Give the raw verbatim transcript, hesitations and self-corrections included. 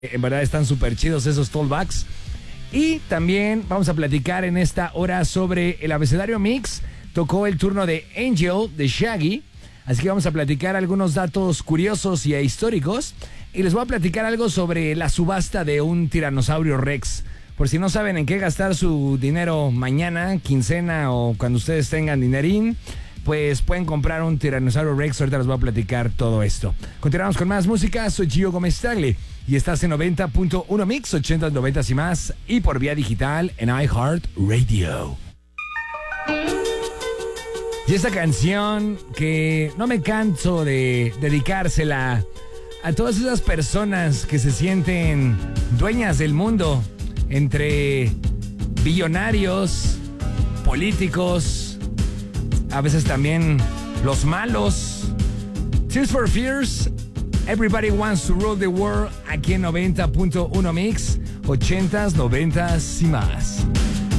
En verdad están súper chidos esos tollbacks. Y también vamos a platicar en esta hora sobre el abecedario mix. Tocó el turno de Angel, de Shaggy. Así que vamos a platicar algunos datos curiosos y históricos. Y les voy a platicar algo sobre la subasta de un tiranosaurio Rex. Por si no saben en qué gastar su dinero mañana, quincena o cuando ustedes tengan dinerín, pues pueden comprar un tiranosaurio Rex. Ahorita les voy a platicar todo esto. Continuamos con más música. Soy Gio Gómez Tagle y estás en noventa punto uno Mix, ochenta, noventa y más, y por vía digital en iHeartRadio. Y esta canción que no me canso de dedicársela a todas esas personas que se sienten dueñas del mundo, entre billonarios, políticos, a veces también los malos. Tears for Fears, Everybody Wants to Rule the World, aquí en noventa punto uno Mix, ochentas, noventas y más.